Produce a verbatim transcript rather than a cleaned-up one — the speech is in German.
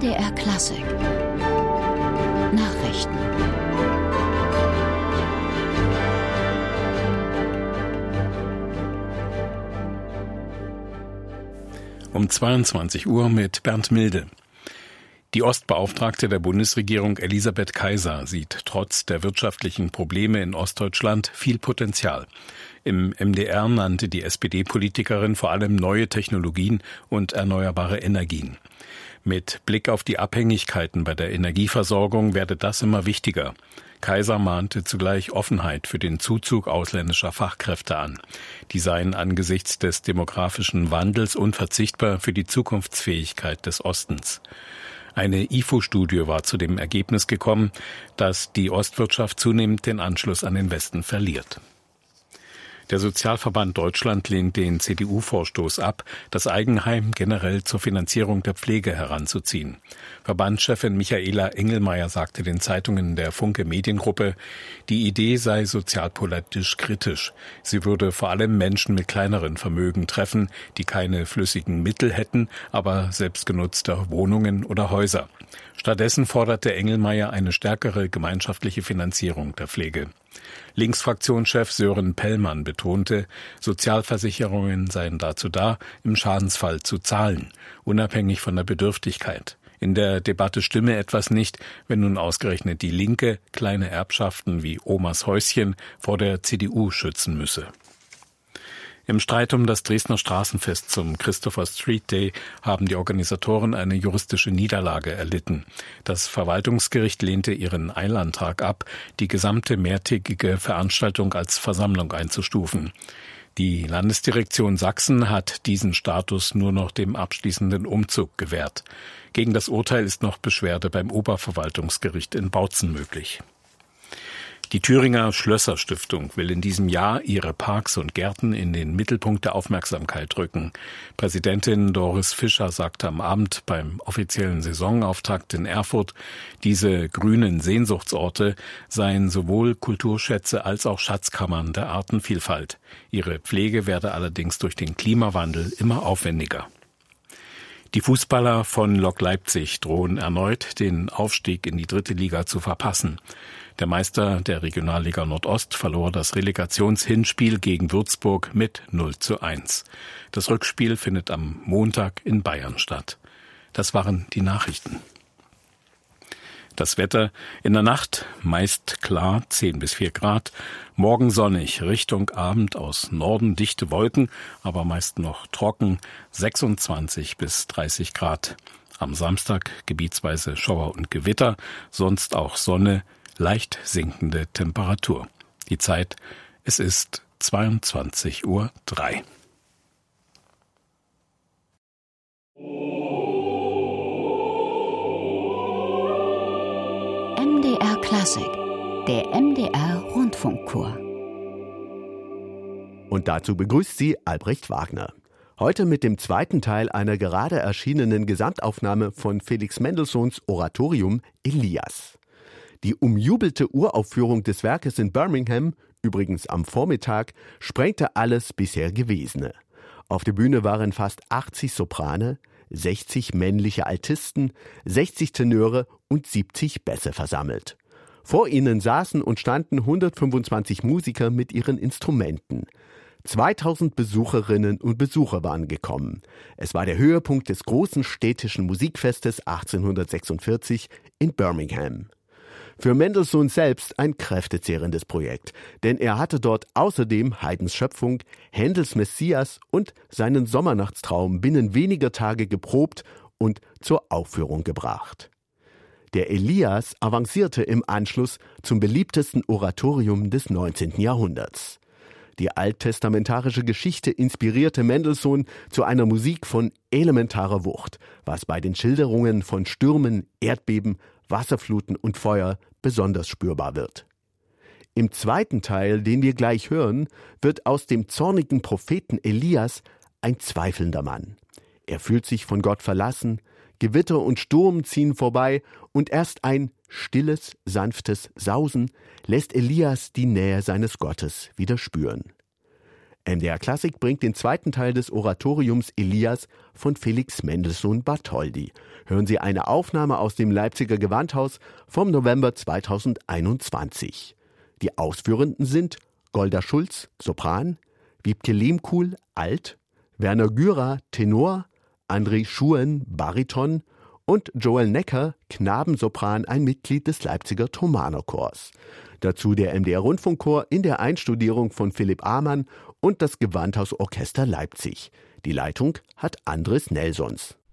D R Klassik Nachrichten. Um zweiundzwanzig Uhr mit Bernd Milde. Die Ostbeauftragte der Bundesregierung Elisabeth Kaiser sieht trotz der wirtschaftlichen Probleme in Ostdeutschland viel Potenzial. Im M D R nannte die S P D-Politikerin vor allem neue Technologien und erneuerbare Energien. Mit Blick auf die Abhängigkeiten bei der Energieversorgung werde das immer wichtiger. Kaiser mahnte zugleich Offenheit für den Zuzug ausländischer Fachkräfte an. Die seien angesichts des demografischen Wandels unverzichtbar für die Zukunftsfähigkeit des Ostens. Eine I F O-Studie war zu dem Ergebnis gekommen, dass die Ostwirtschaft zunehmend den Anschluss an den Westen verliert. Der Sozialverband Deutschland lehnt den C D U-Vorstoß ab, das Eigenheim generell zur Finanzierung der Pflege heranzuziehen. Verbandschefin Michaela Engelmeier sagte den Zeitungen der Funke Mediengruppe, die Idee sei sozialpolitisch kritisch. Sie würde vor allem Menschen mit kleineren Vermögen treffen, die keine flüssigen Mittel hätten, aber selbstgenutzte Wohnungen oder Häuser. Stattdessen forderte Engelmeier eine stärkere gemeinschaftliche Finanzierung der Pflege. Linksfraktionschef Sören Pellmann betonte, Sozialversicherungen seien dazu da, im Schadensfall zu zahlen, unabhängig von der Bedürftigkeit. In der Debatte stimme etwas nicht, wenn nun ausgerechnet die Linke kleine Erbschaften wie Omas Häuschen vor der C D U schützen müsse. Im Streit um das Dresdner Straßenfest zum Christopher Street Day haben die Organisatoren eine juristische Niederlage erlitten. Das Verwaltungsgericht lehnte ihren Eilantrag ab, die gesamte mehrtägige Veranstaltung als Versammlung einzustufen. Die Landesdirektion Sachsen hat diesen Status nur noch dem abschließenden Umzug gewährt. Gegen das Urteil ist noch Beschwerde beim Oberverwaltungsgericht in Bautzen möglich. Die Thüringer Schlösser-Stiftung will in diesem Jahr ihre Parks und Gärten in den Mittelpunkt der Aufmerksamkeit rücken. Präsidentin Doris Fischer sagte am Abend beim offiziellen Saisonauftakt in Erfurt, diese grünen Sehnsuchtsorte seien sowohl Kulturschätze als auch Schatzkammern der Artenvielfalt. Ihre Pflege werde allerdings durch den Klimawandel immer aufwendiger. Die Fußballer von Lok Leipzig drohen erneut, den Aufstieg in die dritte Liga zu verpassen. Der Meister der Regionalliga Nordost verlor das Relegationshinspiel gegen Würzburg mit null zu eins. Das Rückspiel findet am Montag in Bayern statt. Das waren die Nachrichten. Das Wetter in der Nacht meist klar, zehn bis vier Grad. Morgen sonnig, Richtung Abend aus Norden dichte Wolken, aber meist noch trocken, sechsundzwanzig bis dreißig Grad. Am Samstag gebietsweise Schauer und Gewitter, sonst auch Sonne, leicht sinkende Temperatur. Die Zeit, es ist zweiundzwanzig Uhr drei. M D R Klassik, der M D R Rundfunkchor. Und dazu begrüßt sie Albrecht Wagner. Heute mit dem zweiten Teil einer gerade erschienenen Gesamtaufnahme von Felix Mendelssohns Oratorium Elias. Die umjubelte Uraufführung des Werkes in Birmingham, übrigens am Vormittag, sprengte alles bisher Gewesene. Auf der Bühne waren fast achtzig Soprane, sechzig männliche Altisten, sechzig Tenöre und siebzig Bässe versammelt. Vor ihnen saßen und standen hundertfünfundzwanzig Musiker mit ihren Instrumenten. zweitausend Besucherinnen und Besucher waren gekommen. Es war der Höhepunkt des großen städtischen Musikfestes achtzehnhundertsechsundvierzig in Birmingham. Für Mendelssohn selbst ein kräftezehrendes Projekt, denn er hatte dort außerdem Haydns Schöpfung, Händels Messias und seinen Sommernachtstraum binnen weniger Tage geprobt und zur Aufführung gebracht. Der Elias avancierte im Anschluss zum beliebtesten Oratorium des neunzehnten Jahrhunderts. Die alttestamentarische Geschichte inspirierte Mendelssohn zu einer Musik von elementarer Wucht, was bei den Schilderungen von Stürmen, Erdbeben, Wasserfluten und Feuer besonders spürbar wird. Im zweiten Teil, den wir gleich hören, wird aus dem zornigen Propheten Elias ein zweifelnder Mann. Er fühlt sich von Gott verlassen, Gewitter und Sturm ziehen vorbei und erst ein stilles, sanftes Sausen lässt Elias die Nähe seines Gottes wieder spüren. M D R Klassik bringt den zweiten Teil des Oratoriums Elias von Felix Mendelssohn Bartholdy. Hören Sie eine Aufnahme aus dem Leipziger Gewandhaus vom November zweitausendeinundzwanzig. Die Ausführenden sind Golda Schulz, Sopran, Wiebke Lehmkuhl, Alt, Werner Gürer, Tenor, André Schuen, Bariton und Joel Necker, Knabensopran, ein Mitglied des Leipziger Thomanerchors. Dazu der M D R-Rundfunkchor in der Einstudierung von Philipp Amann und das Gewandhausorchester Leipzig. Die Leitung hat Andres Nelsons.